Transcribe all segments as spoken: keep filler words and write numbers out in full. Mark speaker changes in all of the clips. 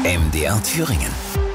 Speaker 1: M D R Thüringen.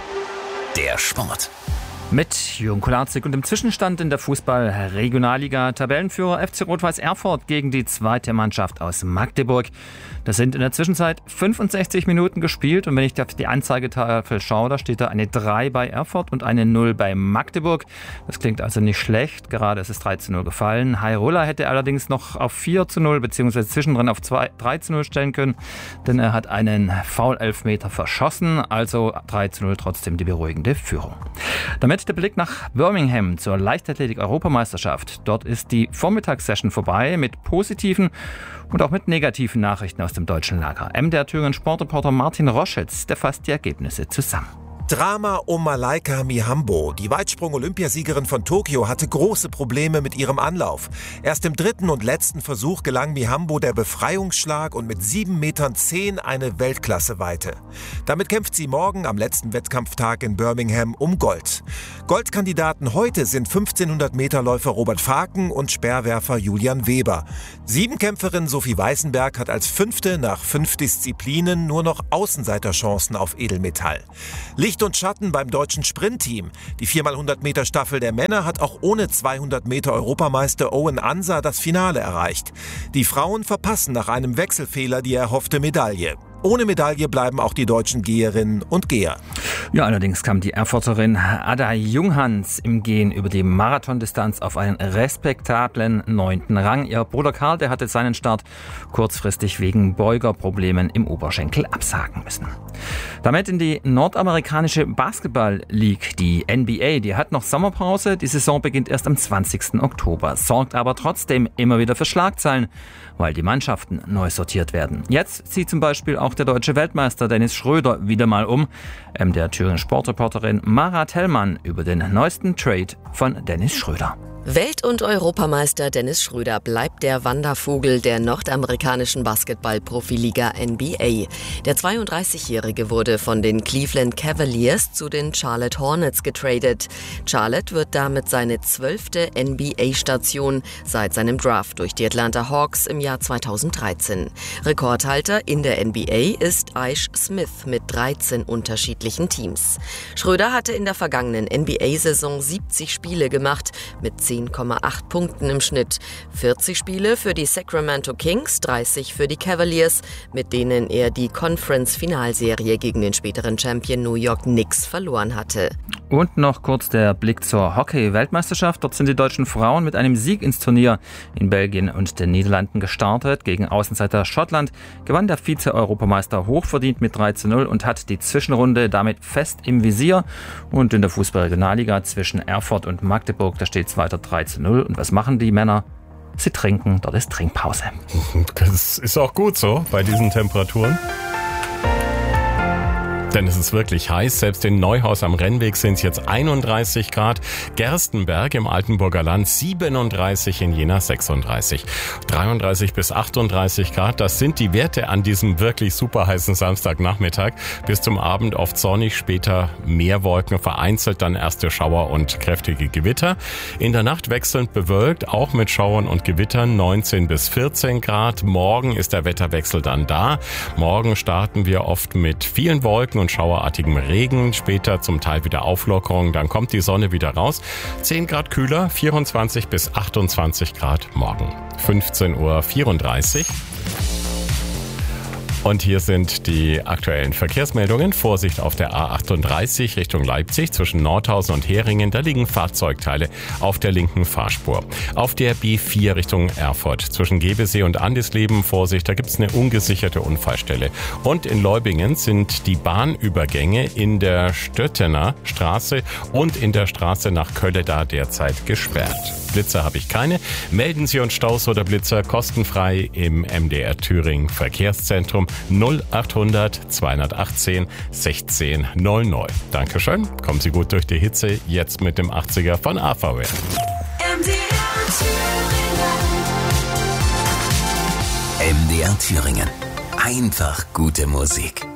Speaker 1: Der Sport.
Speaker 2: Mit Jürgen Kolarzig und im Zwischenstand in der Fußball-Regionalliga Tabellenführer F C Rot-Weiß Erfurt gegen die zweite Mannschaft aus Magdeburg. Das sind in der Zwischenzeit fünfundsechzig Minuten gespielt und wenn ich auf die Anzeigetafel schaue, da steht da eine drei bei Erfurt und eine null bei Magdeburg. Das klingt also nicht schlecht, gerade ist es drei zu null gefallen. Hairola hätte allerdings noch auf vier zu null bzw. zwischendrin auf drei zu null stellen können, denn er hat einen Foul-Elfmeter verschossen, also drei zu null trotzdem die beruhigende Führung. Damit der Blick nach Birmingham zur Leichtathletik-Europameisterschaft. Dort ist die Vormittagssession vorbei mit positiven und auch mit negativen Nachrichten aus dem deutschen Lager. M D R Thüringen Sportreporter Martin Roschitz, der fasst die Ergebnisse zusammen.
Speaker 3: Drama um Malaika Mihambo. Die Weitsprung-Olympiasiegerin von Tokio hatte große Probleme mit ihrem Anlauf. Erst im dritten und letzten Versuch gelang Mihambo der Befreiungsschlag und mit sieben Metern zehn eine Weltklasse-Weite. Damit kämpft sie morgen am letzten Wettkampftag in Birmingham um Gold. Goldkandidaten heute sind fünfzehnhundert-Meter-Läufer Robert Faken und Speerwerfer Julian Weber. Siebenkämpferin Sophie Weißenberg hat als Fünfte nach fünf Disziplinen nur noch Außenseiterchancen auf Edelmetall. Licht und Schatten beim deutschen Sprintteam. Die vier mal hundert Meter Staffel der Männer hat auch ohne zweihundert Meter Europameister Owen Ansa das Finale erreicht. Die Frauen verpassen nach einem Wechselfehler die erhoffte Medaille. Ohne Medaille bleiben auch die deutschen Geherinnen und Geher.
Speaker 2: Ja, allerdings kam die Erfurterin Ada Junghans im Gehen über die Marathondistanz auf einen respektablen neunten Rang. Ihr Bruder Karl, der hatte seinen Start kurzfristig wegen Beugerproblemen im Oberschenkel absagen müssen. Damit in die nordamerikanische Basketball League, die N B A, die hat noch Sommerpause. Die Saison beginnt erst am zwanzigsten Oktober, sorgt aber trotzdem immer wieder für Schlagzeilen, weil die Mannschaften neu sortiert werden. Jetzt zieht zum Beispiel auch der deutsche Weltmeister Dennis Schröder wieder mal um. M D R Thüringen Sportreporterin Mara Tellmann über den neuesten Trade von Dennis Schröder.
Speaker 4: Welt- und Europameister Dennis Schröder bleibt der Wandervogel der nordamerikanischen Basketball-Profiliga N B A. Der zweiunddreißigjährige wurde von den Cleveland Cavaliers zu den Charlotte Hornets getradet. Charlotte wird damit seine zwölfte N B A-Station seit seinem Draft durch die Atlanta Hawks im Jahr zweitausenddreizehn. Rekordhalter in der N B A ist Ish Smith mit dreizehn unterschiedlichen Teams. Schröder hatte in der vergangenen N B A-Saison siebzig Spiele gemacht, mit zehn Komma acht Punkten im Schnitt. vierzig Spiele für die Sacramento Kings, dreißig für die Cavaliers, mit denen er die Conference-Finalserie gegen den späteren Champion New York Knicks verloren hatte.
Speaker 2: Und noch kurz der Blick zur Hockey-Weltmeisterschaft. Dort sind die deutschen Frauen mit einem Sieg ins Turnier in Belgien und den Niederlanden gestartet. Gegen Außenseiter Schottland gewann der Vize-Europameister hochverdient mit drei zu null und hat die Zwischenrunde damit fest im Visier. Und in der Fußball-Regionalliga zwischen Erfurt und Magdeburg, da steht es weiter drei zu null. Und was machen die Männer? Sie trinken, dort ist Trinkpause.
Speaker 5: Das ist auch gut so bei diesen Temperaturen. Denn es ist wirklich heiß. Selbst in Neuhaus am Rennweg sind es jetzt einunddreißig Grad. Gerstenberg im Altenburger Land siebenunddreißig, in Jena sechsunddreißig. dreiunddreißig bis achtunddreißig Grad, das sind die Werte an diesem wirklich super heißen Samstagnachmittag. Bis zum Abend oft sonnig, später mehr Wolken, vereinzelt dann erste Schauer und kräftige Gewitter. In der Nacht wechselnd bewölkt, auch mit Schauern und Gewittern, neunzehn bis vierzehn Grad. Morgen ist der Wetterwechsel dann da. Morgen starten wir oft mit vielen Wolken und schauerartigem Regen, später zum Teil wieder Auflockerung, dann kommt die Sonne wieder raus. zehn Grad kühler, vierundzwanzig bis achtundzwanzig Grad morgen. fünfzehn Uhr vierunddreißig. Und hier sind die aktuellen Verkehrsmeldungen. Vorsicht auf der A achtunddreißig Richtung Leipzig zwischen Nordhausen und Heringen. Da liegen Fahrzeugteile auf der linken Fahrspur. Auf der B vier Richtung Erfurt zwischen Gebesee und Andisleben. Vorsicht, da gibt es eine ungesicherte Unfallstelle. Und in Leubingen sind die Bahnübergänge in der Stöttener Straße und in der Straße nach Kölle da derzeit gesperrt. Blitzer habe ich keine. Melden Sie uns Staus oder Blitzer kostenfrei im M D R Thüringen Verkehrszentrum null achthundert zweihundertachtzehn sechzehn null null. Dankeschön. Kommen Sie gut durch die Hitze. Jetzt mit dem achtziger von A V W.
Speaker 1: M D R Thüringen. M D R Thüringen. Einfach gute Musik.